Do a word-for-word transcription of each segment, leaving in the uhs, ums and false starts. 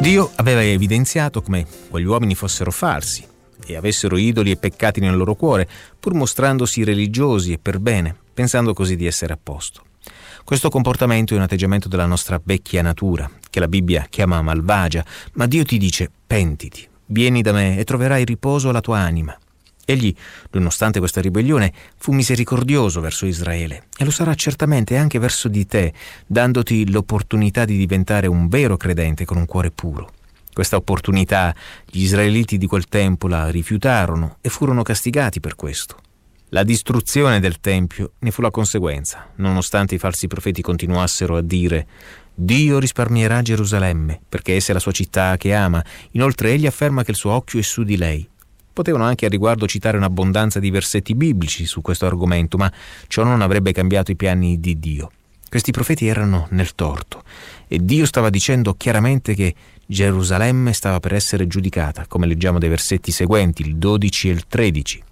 Dio aveva evidenziato come quegli uomini fossero falsi e avessero idoli e peccati nel loro cuore, pur mostrandosi religiosi e per bene, pensando così di essere a posto. Questo comportamento è un atteggiamento della nostra vecchia natura, che la Bibbia chiama malvagia, ma Dio ti dice: pentiti, vieni da me e troverai riposo alla tua anima. Egli, nonostante questa ribellione, fu misericordioso verso Israele e lo sarà certamente anche verso di te, dandoti l'opportunità di diventare un vero credente con un cuore puro. Questa opportunità gli israeliti di quel tempo la rifiutarono e furono castigati per questo. La distruzione del Tempio ne fu la conseguenza, nonostante i falsi profeti continuassero a dire: Dio risparmierà Gerusalemme, perché essa è la sua città che ama. Inoltre egli afferma che il suo occhio è su di lei. Potevano anche a riguardo citare un'abbondanza di versetti biblici su questo argomento, ma ciò non avrebbe cambiato i piani di Dio. Questi profeti erano nel torto e Dio stava dicendo chiaramente che Gerusalemme stava per essere giudicata, come leggiamo dai versetti seguenti, il dodici e il tredici.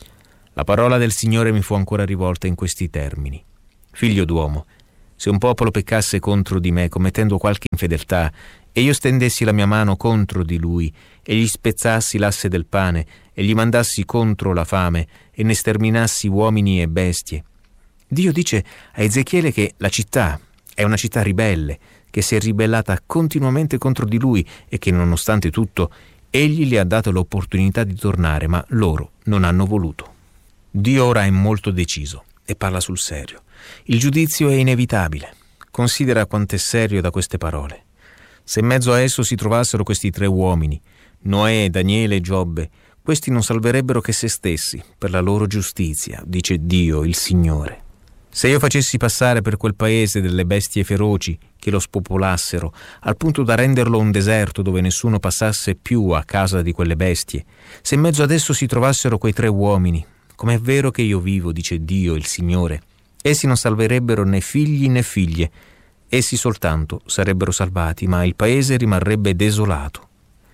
La parola del Signore mi fu ancora rivolta in questi termini: Figlio d'uomo, se un popolo peccasse contro di me commettendo qualche infedeltà e io stendessi la mia mano contro di lui e gli spezzassi l'asse del pane e gli mandassi contro la fame e ne sterminassi uomini e bestie. Dio dice a Ezechiele che la città è una città ribelle, che si è ribellata continuamente contro di lui e che nonostante tutto egli gli ha dato l'opportunità di tornare, ma loro non hanno voluto. Dio ora è molto deciso e parla sul serio. Il giudizio è inevitabile. Considera quanto è serio da queste parole. Se in mezzo a esso si trovassero questi tre uomini, Noè, Daniele e Giobbe, questi non salverebbero che se stessi per la loro giustizia, dice Dio, il Signore. Se io facessi passare per quel paese delle bestie feroci che lo spopolassero, al punto da renderlo un deserto dove nessuno passasse più a casa di quelle bestie, se in mezzo ad esso si trovassero quei tre uomini, com'è vero che io vivo, dice Dio, il Signore, essi non salverebbero né figli né figlie. Essi soltanto sarebbero salvati, ma il paese rimarrebbe desolato.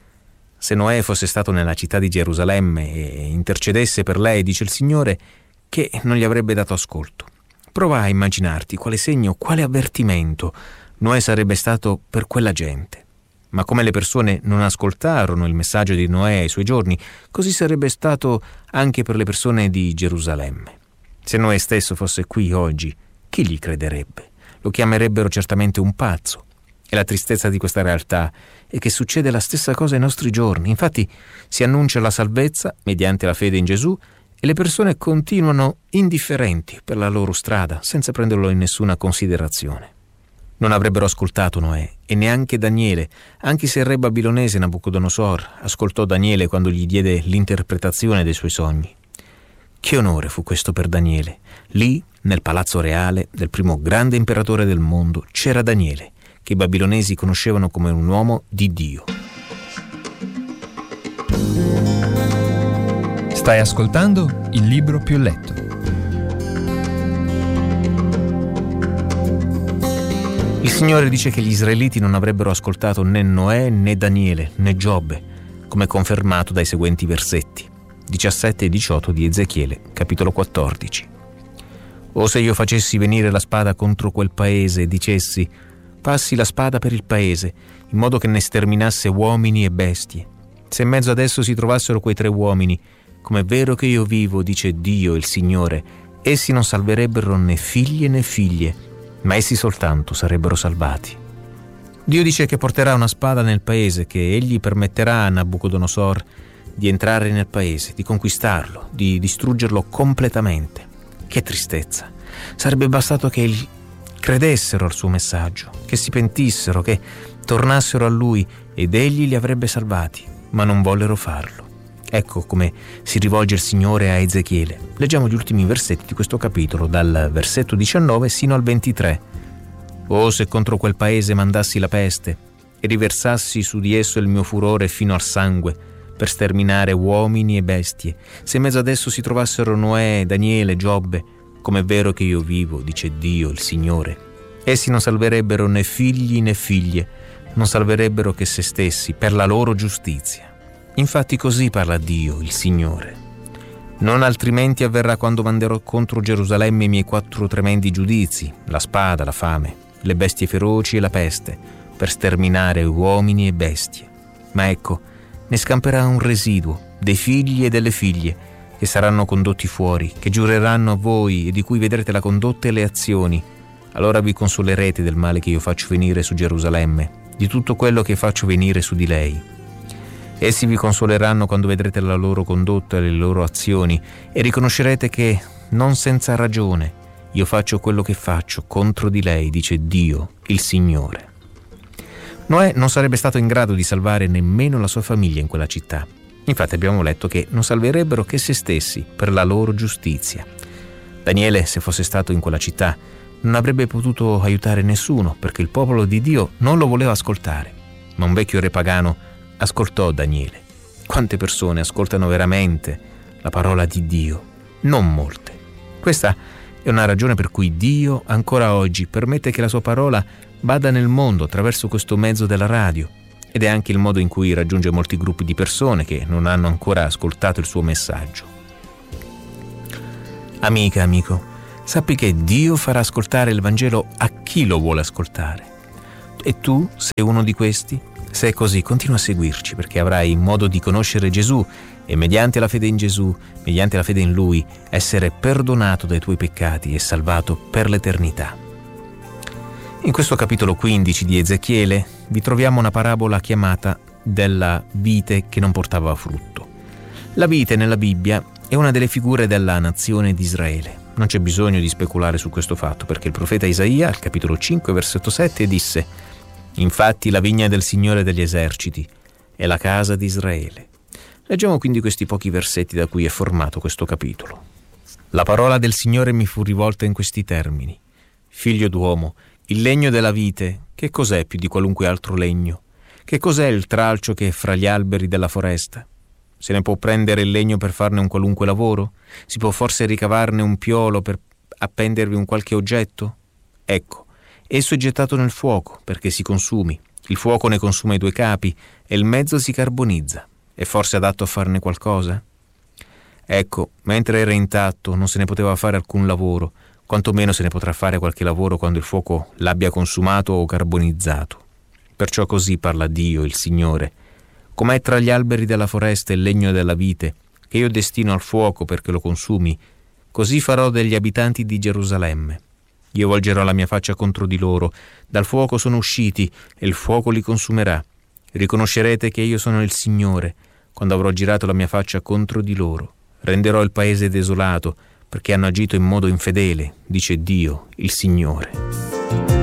Se Noè fosse stato nella città di Gerusalemme e intercedesse per lei, dice il Signore, che non gli avrebbe dato ascolto. Prova a immaginarti quale segno, quale avvertimento Noè sarebbe stato per quella gente. Ma come le persone non ascoltarono il messaggio di Noè ai suoi giorni, così sarebbe stato anche per le persone di Gerusalemme. Se Noè stesso fosse qui oggi, chi gli crederebbe? Lo chiamerebbero certamente un pazzo. E la tristezza di questa realtà è che succede la stessa cosa ai nostri giorni. Infatti si annuncia la salvezza mediante la fede in Gesù e le persone continuano indifferenti per la loro strada, senza prenderlo in nessuna considerazione. Non avrebbero ascoltato Noè e neanche Daniele, anche se il re babilonese Nabucodonosor ascoltò Daniele quando gli diede l'interpretazione dei suoi sogni. Che onore fu questo per Daniele! Lì, nel palazzo reale del primo grande imperatore del mondo, c'era Daniele, che i babilonesi conoscevano come un uomo di Dio. Stai ascoltando Il Libro Più Letto. Il Signore dice che gli israeliti non avrebbero ascoltato né Noè, né Daniele, né Giobbe, come confermato dai seguenti versetti, diciassette e diciotto di Ezechiele, capitolo quattordici. O se io facessi venire la spada contro quel paese e dicessi: passi la spada per il paese, in modo che ne sterminasse uomini e bestie. Se in mezzo ad esso si trovassero quei tre uomini, com'è vero che io vivo, dice Dio, il Signore, essi non salverebbero né figli né figlie, ma essi soltanto sarebbero salvati. Dio dice che porterà una spada nel paese, che egli permetterà a Nabucodonosor di entrare nel paese, di conquistarlo, di distruggerlo completamente. Che tristezza! Sarebbe bastato che egli credessero al suo messaggio, che si pentissero, che tornassero a lui ed egli li avrebbe salvati, ma non vollero farlo. Ecco come si rivolge il Signore a Ezechiele. Leggiamo gli ultimi versetti di questo capitolo, dal versetto diciannove sino al ventitré. O se contro quel paese mandassi la peste e riversassi su di esso il mio furore fino al sangue, per sterminare uomini e bestie, se in mezzo ad esso si trovassero Noè, Daniele, Giobbe, com'è vero che io vivo, dice Dio, il Signore, essi non salverebbero né figli né figlie, non salverebbero che se stessi per la loro giustizia. Infatti così parla Dio, il Signore. Non altrimenti avverrà quando manderò contro Gerusalemme i miei quattro tremendi giudizi, la spada, la fame, le bestie feroci e la peste, per sterminare uomini e bestie. Ma ecco, ne scamperà un residuo, dei figli e delle figlie, che saranno condotti fuori, che giureranno a voi e di cui vedrete la condotta e le azioni. Allora vi consolerete del male che io faccio venire su Gerusalemme, di tutto quello che faccio venire su di lei. Essi vi consoleranno quando vedrete la loro condotta e le loro azioni e riconoscerete che, non senza ragione, io faccio quello che faccio contro di lei, dice Dio, il Signore. Noè non sarebbe stato in grado di salvare nemmeno la sua famiglia in quella città. Infatti abbiamo letto che non salverebbero che se stessi per la loro giustizia. Daniele, se fosse stato in quella città, non avrebbe potuto aiutare nessuno perché il popolo di Dio non lo voleva ascoltare. Ma un vecchio re pagano ascoltò Daniele. Quante persone ascoltano veramente la parola di Dio? Non molte. Questa è una ragione per cui Dio ancora oggi permette che la sua parola vada nel mondo attraverso questo mezzo della radio, ed è anche il modo in cui raggiunge molti gruppi di persone che non hanno ancora ascoltato il suo messaggio. Amica, amico, sappi che Dio farà ascoltare il Vangelo a chi lo vuole ascoltare. E tu sei uno di questi? Se è così, continua a seguirci, perché avrai modo di conoscere Gesù e mediante la fede in Gesù, mediante la fede in Lui, essere perdonato dai tuoi peccati e salvato per l'eternità. In questo capitolo quindici di Ezechiele vi troviamo una parabola chiamata della vite che non portava frutto. La vite nella Bibbia è una delle figure della nazione di Israele. Non c'è bisogno di speculare su questo fatto, perché il profeta Isaia, al capitolo cinque, versetto sette, disse: «Infatti la vigna del Signore degli eserciti è la casa di Israele». Leggiamo quindi questi pochi versetti da cui è formato questo capitolo. La parola del Signore mi fu rivolta in questi termini: «Figlio d'uomo, il legno della vite, che cos'è più di qualunque altro legno? Che cos'è il tralcio che è fra gli alberi della foresta? Se ne può prendere il legno per farne un qualunque lavoro? Si può forse ricavarne un piolo per appendervi un qualche oggetto? Ecco, esso è gettato nel fuoco perché si consumi. Il fuoco ne consuma i due capi e il mezzo si carbonizza. È forse adatto a farne qualcosa? Ecco, mentre era intatto non se ne poteva fare alcun lavoro, quantomeno se ne potrà fare qualche lavoro quando il fuoco l'abbia consumato o carbonizzato. Perciò così parla Dio, il Signore: com'è tra gli alberi della foresta il legno della vite, che io destino al fuoco perché lo consumi, così farò degli abitanti di Gerusalemme. Io volgerò la mia faccia contro di loro, dal fuoco sono usciti e il fuoco li consumerà. Riconoscerete che io sono il Signore, quando avrò girato la mia faccia contro di loro. Renderò il paese desolato, perché hanno agito in modo infedele, dice Dio, il Signore».